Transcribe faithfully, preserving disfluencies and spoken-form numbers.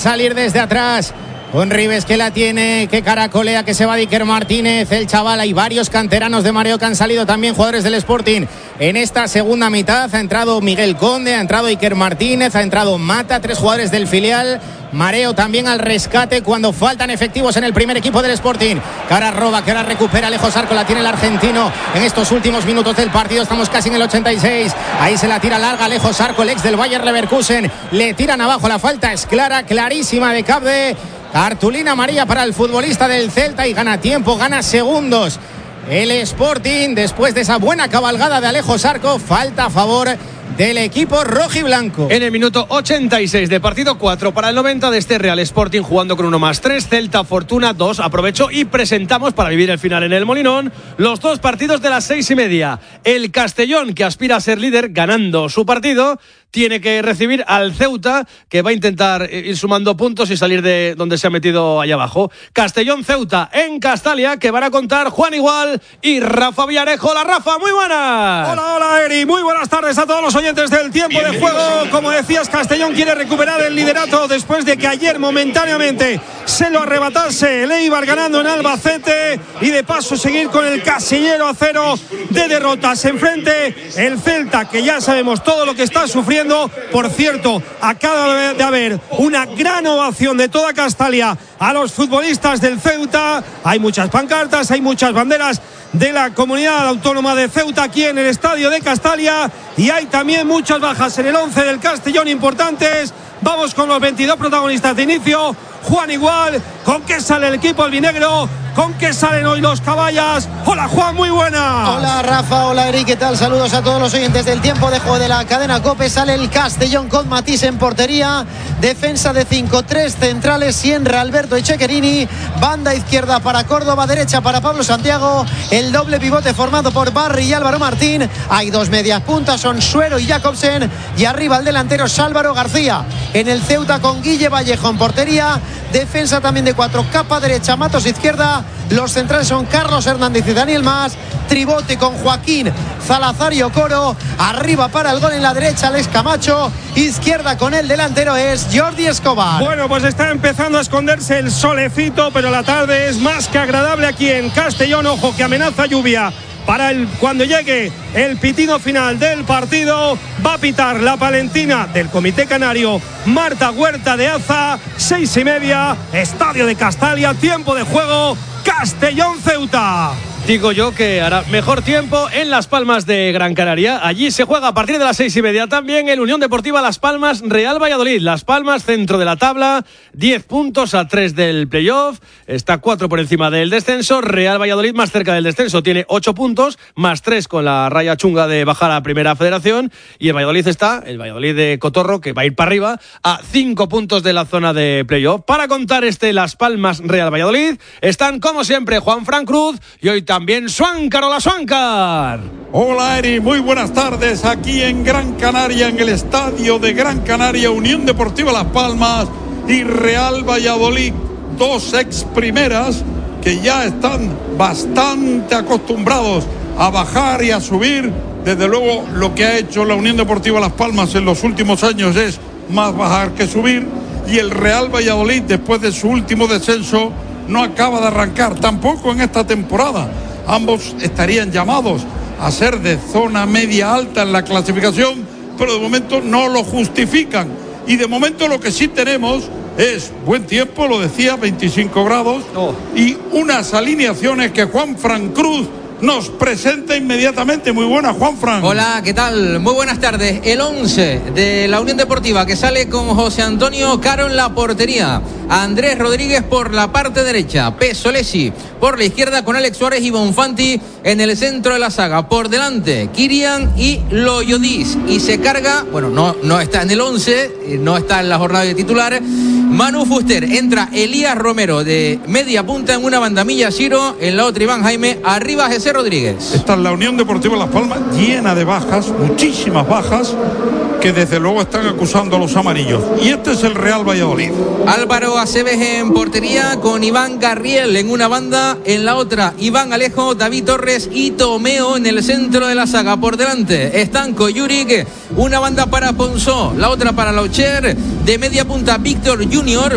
salir desde atrás. Con Ribes que la tiene, que caracolea, que se va Iker Martínez, el chaval. Hay varios canteranos de mareo que han salido también, jugadores del Sporting. En esta segunda mitad ha entrado Miguel Conde, ha entrado Iker Martínez, ha entrado Mata, tres jugadores del filial. Mareo también al rescate cuando faltan efectivos en el primer equipo del Sporting. Que ahora roba, que ahora recupera Alejo Zarco, la tiene el argentino en estos últimos minutos del partido. Estamos casi en el ochenta y seis. Ahí se la tira larga Alejo Zarco, el ex del Bayer Leverkusen. Le tiran abajo, la falta es clara, clarísima de Capde. Cartulina amarilla para el futbolista del Celta y gana tiempo, gana segundos. El Sporting, después de esa buena cabalgada de Alejo Zarco, falta a favor del equipo rojiblanco. En el minuto ochenta y seis de partido, cuatro para el noventa de este Real Sporting, jugando con uno más tres, Celta Fortuna dos. Aprovecho y presentamos para vivir el final en el Molinón los dos partidos de las seis y media. El Castellón, que aspira a ser líder ganando su partido, tiene que recibir al Ceuta, que va a intentar ir sumando puntos y salir de donde se ha metido allá abajo. Castellón-Ceuta en Castalia, que van a contar Juan Igual y Rafa Villarejo. Hola Rafa, muy buenas. Hola, hola Eri, muy buenas tardes a todos los oyentes del tiempo de juego. Como decías, Castellón quiere recuperar el liderato después de que ayer momentáneamente se lo arrebatase el Eibar ganando en Albacete, y de paso seguir con el casillero a cero de derrotas. Enfrente el Celta, que ya sabemos todo lo que está sufriendo. Por cierto, acaba de haber una gran ovación de toda Castalia a los futbolistas del Ceuta. Hay muchas pancartas, hay muchas banderas de la comunidad autónoma de Ceuta aquí en el estadio de Castalia, y hay también muchas bajas en el once del Castellón importantes. Vamos con los veintidós protagonistas de inicio. Juan Igual, ¿con qué sale el equipo albinegro? ¿Con qué salen hoy los caballas? Hola Juan, muy buena. Hola Rafa, hola Eric, ¿qué tal? Saludos a todos los oyentes del tiempo de juego de la cadena COPE. Sale el Castellón con Matís en portería, defensa de cinco tres, centrales Sienra, Alberto y Chequerini, banda izquierda para Córdoba, derecha para Pablo Santiago, el doble pivote formado por Barry y Álvaro Martín. Hay dos medias puntas, son Suero y Jacobsen, y arriba el delantero es Álvaro García. En el Ceuta con Guille Vallejo en portería, defensa también de cuatro, capa derecha, Matos izquierda. Los centrales son Carlos Hernández y Daniel Mas, tribote con Joaquín Salazar y Ocoro, arriba para el gol en la derecha Alex Camacho, izquierda con el delantero es Jordi Escobar. Bueno, pues está empezando a esconderse el solecito, pero la tarde es más que agradable aquí en Castellón. Ojo que amenaza lluvia para el, cuando llegue el pitido final del partido. Va a pitar la palentina del Comité Canario Marta Huerta de Aza. Seis y media, estadio de Castalia, tiempo de juego, Castellón-Ceuta. Digo yo que hará mejor tiempo en Las Palmas de Gran Canaria. Allí se juega a partir de las seis y media también el Unión Deportiva Las Palmas Real Valladolid. Las Palmas, centro de la tabla, diez puntos a tres del playoff, está cuatro por encima del descenso. Real Valladolid más cerca del descenso, tiene ocho puntos, más tres con la raya chunga de bajar a Primera Federación. Y el Valladolid está, el Valladolid de Cotorro, que va a ir para arriba, a cinco puntos de la zona de playoff. Para contar este Las Palmas Real Valladolid están como siempre Juan Fran Cruz y hoy también También Suáncar, hola Suáncar. Hola Eri, muy buenas tardes aquí en Gran Canaria, en el estadio de Gran Canaria, Unión Deportiva Las Palmas y Real Valladolid, dos ex primeras que ya están bastante acostumbrados a bajar y a subir. Desde luego lo que ha hecho la Unión Deportiva Las Palmas en los últimos años es más bajar que subir, y el Real Valladolid, después de su último descenso, no acaba de arrancar tampoco en esta temporada. Ambos estarían llamados a ser de zona media alta en la clasificación, pero de momento no lo justifican. Y de momento lo que sí tenemos es buen tiempo, lo decía, veinticinco grados, oh. y unas alineaciones que Juan Fran Cruz nos presenta inmediatamente. Muy buena, Juanfran. Hola, ¿qué tal? Muy buenas tardes. El once de la Unión Deportiva, que sale con José Antonio Caro en la portería, Andrés Rodríguez por la parte derecha, Pesolesi por la izquierda con Alex Suárez y Bonfanti en el centro de la saga. Por delante, Kirian y Loyodis. Y se carga, bueno, no, no está en el once, no está en la jornada de titular, Manu Fuster. Entra Elías Romero de media punta en una bandamilla, Ciro en la otra Iván Jaime, arriba José Rodríguez. Esta es la Unión Deportiva Las Palmas, llena de bajas, muchísimas bajas, que desde luego están acusando a los amarillos. Y este es el Real Valladolid. Álvaro Aceves en portería con Iván Garriel en una banda, en la otra Iván Alejo, David Torres y Tomeo en el centro de la saga. Por delante Estanco, Yurik, una banda para Ponzó, la otra para Laucher, de media punta Víctor Junior.